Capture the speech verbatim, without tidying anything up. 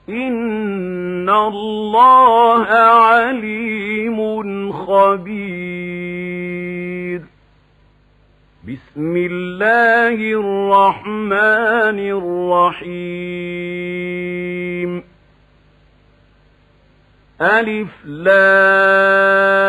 إن الله عليم خبير. بسم الله الرحمن الرحيم. ألف لام